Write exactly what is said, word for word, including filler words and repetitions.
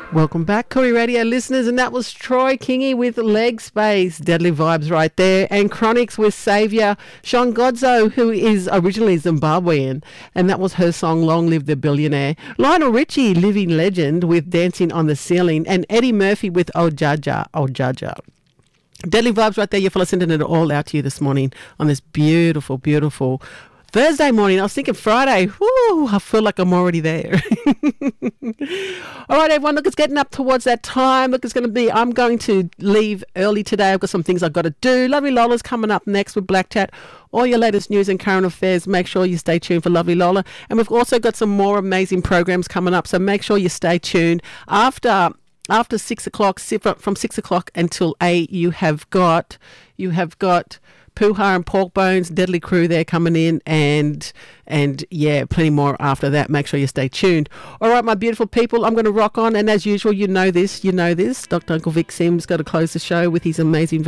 Welcome back, Koori Radio listeners, and that was Troy Kingi with Leg Space. Deadly vibes right there. And Chronics with Saviour. Sean Godzo, who is originally Zimbabwean, and that was her song Long Live the Billionaire. Lionel Richie, Living Legend, with Dancing on the Ceiling. And Eddie Murphy with Oh Jaja, Oh Jaja. Deadly vibes right there. Your fellow sending it all out to you this morning on this beautiful, beautiful Thursday morning. I was thinking Friday. Woo, I feel like I'm already there. All right, everyone. Look, it's getting up towards that time. Look, it's going to be, I'm going to leave early today. I've got some things I've got to do. Lovely Lola's coming up next with Black Chat. All your latest news and current affairs. Make sure you stay tuned for Lovely Lola. And we've also got some more amazing programs coming up. So make sure you stay tuned. After after six o'clock, from six o'clock until eight, you have got, you have got, Pooha and Pork Bones, Deadly Crew there coming in, and and yeah, plenty more after that. Make sure you stay tuned. All right, my beautiful people, I'm going to rock on, and as usual, you know this, you know this. Doctor Uncle Vic Sims got to close the show with his amazing